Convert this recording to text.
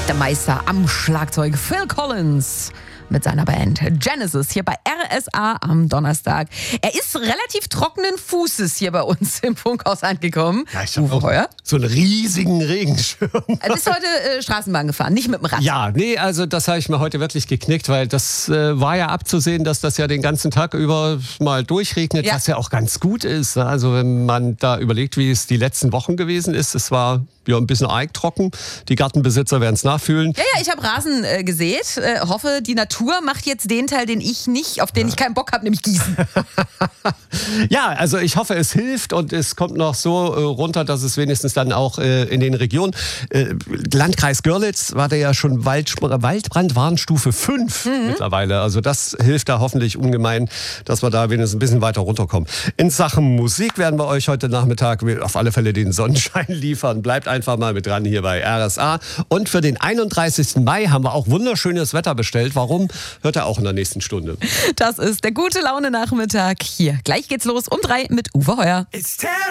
echte Meister am Schlagzeug. Phil Collins mit seiner Band Genesis hier bei RSA am Donnerstag. Er ist relativ trockenen Fußes hier bei uns im Funkhaus angekommen. Ja, ich habe auch so einen riesigen Regenschirm. Du bist heute Straßenbahn gefahren, nicht mit dem Rad. Ja, nee, also das habe ich mir heute wirklich geknickt, weil das war ja abzusehen, dass das ja den ganzen Tag über mal durchregnet, Ja. was ja auch ganz gut ist. Also wenn man da überlegt, wie es die letzten Wochen gewesen ist, es war ja ein bisschen arg trocken. Die Gartenbesitzer werden es nachfühlen. Ja, ich habe Rasen gesät. Hoffe, die Natur macht jetzt den Teil, den ich nicht, auf den ich keinen Bock habe, nämlich gießen. Ja, also ich hoffe, es hilft und es kommt noch so runter, dass es wenigstens dann auch in den Regionen. Landkreis Görlitz war der ja schon Waldbrandwarnstufe 5 mittlerweile. Also das hilft da hoffentlich ungemein, dass wir da wenigstens ein bisschen weiter runterkommen. In Sachen Musik werden wir euch heute Nachmittag auf alle Fälle den Sonnenschein liefern. Bleibt einfach mal mit dran hier bei RSA. Und für den 31. Mai haben wir auch wunderschönes Wetter bestellt. Warum? Hört ihr auch in der nächsten Stunde. Das ist der gute Laune Nachmittag hier. Gleich geht's los um 3 mit Uwe Heuer.